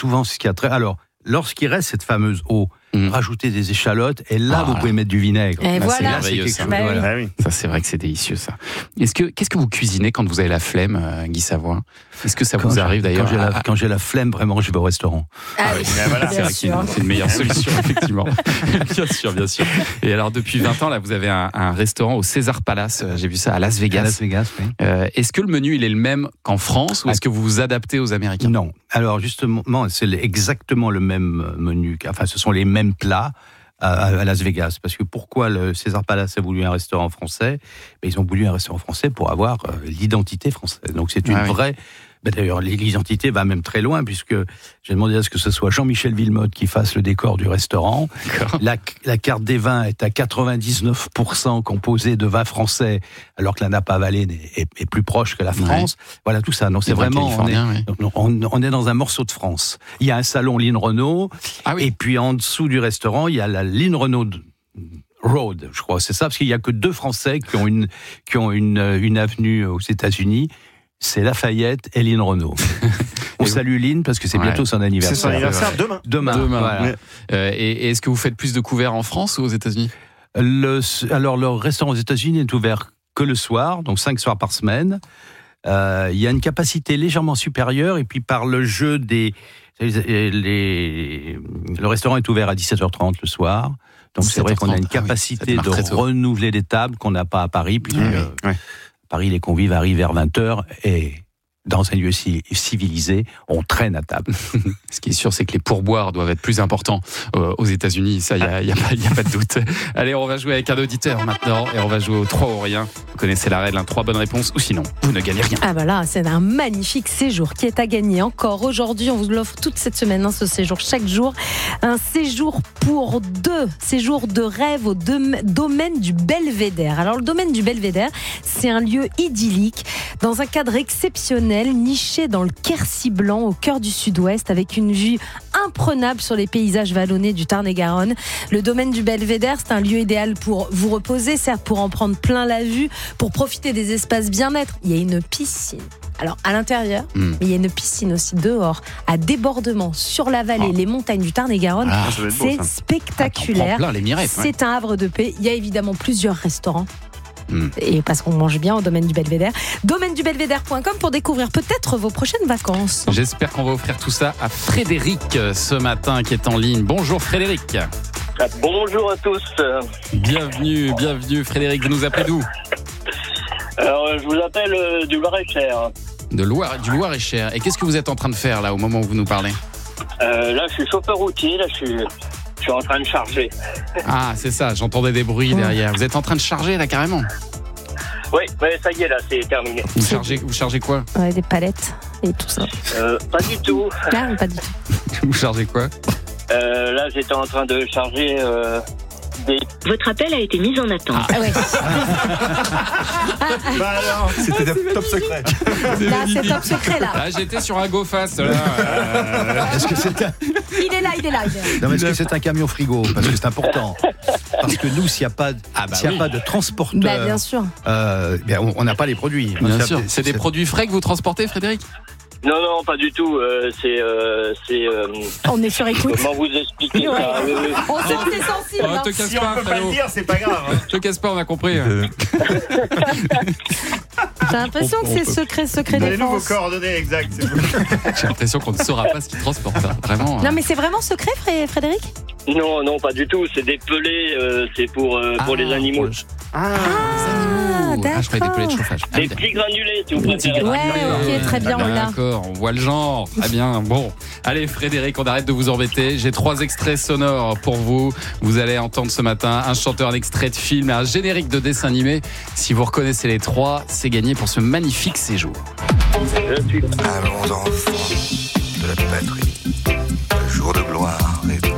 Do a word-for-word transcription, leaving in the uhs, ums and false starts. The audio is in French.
souvent, ce qui a très... Alors, lorsqu'il reste cette fameuse eau, mmh. rajoutez des échalotes, et là, ah, vous pouvez mettre du vinaigre. Et bah, voilà. C'est, là, c'est ça. Bah, voilà. Ah, oui. Ça, c'est vrai que c'est délicieux, ça. Est-ce que, qu'est-ce que vous cuisinez quand vous avez la flemme, euh, Guy Savoie ? Est-ce que ça quand vous arrive d'ailleurs quand j'ai, la, à... quand j'ai la flemme, vraiment, je vais au restaurant. Ah, Ah oui, mais voilà, c'est vrai que c'est une, c'est une meilleure solution, effectivement. Bien sûr, bien sûr. Et alors, depuis vingt ans, là, vous avez un, un restaurant au César Palace. J'ai vu ça à Las Vegas. À Las Vegas, oui. Euh, est-ce que le menu, il est le même qu'en France ou est-ce que vous vous adaptez aux Américains ? Non. Alors, justement, c'est exactement le même menu. Enfin, ce sont les mêmes plats à, à Las Vegas. Parce que pourquoi le César Palace a voulu un restaurant français ? Ben, ils ont voulu un restaurant français pour avoir euh, l'identité française. Donc, c'est une ah, vraie... Oui. Ben d'ailleurs, l'identité va même très loin, puisque j'ai demandé à ce que ce soit Jean-Michel Villemotte qui fasse le décor du restaurant. La, la carte des vins est à quatre-vingt-dix-neuf pour cent composée de vins français, alors que la Napa-Vallée est, est plus proche que la France. Ouais. Voilà, tout ça. Donc, c'est vraiment, on est, oui. on, on est dans un morceau de France. Il y a un salon Lynn Renault, ah, oui. et puis en dessous du restaurant, il y a la Lynn Renault Road, je crois. C'est ça, parce qu'il n'y a que deux Français qui ont une, qui ont une, une avenue aux États-Unis. C'est Lafayette et Lynn Renault. On salue Lynn parce que c'est bientôt ouais. son anniversaire. C'est son anniversaire ouais. demain. Demain. demain voilà. ouais. euh, et, et est-ce que vous faites plus de couverts en France ou aux États-Unis ? le, Alors, le restaurant aux États-Unis n'est ouvert que le soir, donc cinq soirs par semaine. Euh, il y a une capacité légèrement supérieure, et puis par le jeu des... Les, les, le restaurant est ouvert à dix-sept heures trente le soir. Donc, c'est vrai qu'on a une capacité ah oui, de renouveler des tables qu'on n'a pas à Paris, puisque... Mmh, euh, ouais. Paris, les convives arrivent vers vingt heures et dans un lieu civilisé, on traîne à table. Ce qui est sûr, c'est que les pourboires doivent être plus importants euh, aux États-Unis. Ça, il n'y a, y a, y a pas de doute. Allez, on va jouer avec un auditeur maintenant et on va jouer aux trois ou rien. Vous connaissez la règle, hein, trois bonnes réponses ou sinon, vous ne gagnez rien. Ah bah là, c'est un magnifique séjour qui est à gagner encore aujourd'hui. On vous l'offre toute cette semaine, hein, ce séjour, chaque jour. Un séjour pour deux, séjour de rêve au de, domaine du Belvédère. Alors, le domaine du Belvédère, c'est un lieu idyllique, dans un cadre exceptionnel, niché dans le Quercy blanc au cœur du sud-ouest avec une vue imprenable sur les paysages vallonnés du Tarn-et-Garonne. Le domaine du Belvédère, c'est un lieu idéal pour vous reposer, certes pour en prendre plein la vue, pour profiter des espaces bien-être. Il y a une piscine. Alors à l'intérieur, mmh. mais il y a une piscine aussi dehors, à débordement sur la vallée, oh. les montagnes du Tarn-et-Garonne. Ah, c'est beau, spectaculaire. Plein les mirettes, c'est ouais. un havre de paix. Il y a évidemment plusieurs restaurants. Mmh. Et parce qu'on mange bien au domaine du Belvédère. domaine du belvédère point com pour découvrir peut-être vos prochaines vacances. J'espère qu'on va offrir tout ça à Frédéric ce matin qui est en ligne. Bonjour Frédéric. Bonjour à tous. Bienvenue, bienvenue Frédéric. Vous nous appelez d'où ? Alors, je vous appelle euh, du Loir-et-Cher. De Loire, du Loir-et-Cher. Et qu'est-ce que vous êtes en train de faire là au moment où vous nous parlez ? euh, Là, je suis chauffeur routier. Là, je suis, je suis en train de charger. Ah, c'est ça. J'entendais des bruits derrière. Vous êtes en train de charger là carrément ? Oui, ouais, ça y est, là, c'est terminé. Vous chargez, vous chargez quoi ? Ouais, des palettes et tout ça. Euh, pas du tout. Non, pas du tout. Vous chargez quoi ? euh, Là, j'étais en train de charger euh, des... Votre appel a été mis en attente. Ah ouais. Bah alors, c'était ah, top secret. Là, c'est top secret, là. Ah, j'étais sur un GoFast, là. Euh... Est-ce que c'est un... Il est là, il est là. Il est... Non, mais est-ce que c'est un camion frigo ? Parce que c'est important. Parce que nous, s'il n'y a pas, ah bah s'il y a oui. pas de transporteur, bah, bien sûr. Euh, bien, on n'a pas les produits. Bien sûr. C'est, c'est des produits frais que vous transportez, Frédéric ? Non, non, pas du tout. Euh, c'est, euh, c'est. Euh, on est sur écoute. Comment vous expliquer ouais. ça ? Oui, oui. On sait que c'est sensible. Oh, hein. te casse si pas, on peut pas le dire, c'est pas grave. Hein. Te casse pas, on a compris. J'ai l'impression on, que c'est peut... secret, secret défense. Donnez-nous vos coordonnées exactes. C'est vous. J'ai l'impression qu'on ne saura pas ce qu'il transporte. Hein. Vraiment. Non, hein. mais c'est vraiment secret, Frédéric ? Non, non, pas du tout. C'est des pelés. Euh, c'est pour euh, pour ah, les animaux. Ah, ah, d'accord. Ah, je ferais des pelés de chauffage. Des ah, petits granulés, si vous préférez. Ouais, ok, très bien, on l'a. D'accord, on voit le genre. Très bien. Bon, allez, Frédéric, on arrête de vous embêter. J'ai trois extraits sonores pour vous. Vous allez entendre ce matin un chanteur, un extrait de film et un générique de dessin animé. Si vous reconnaissez les trois, c'est gagné pour ce magnifique séjour. Je suis... Allons enfants de la patrie, le jour de gloire est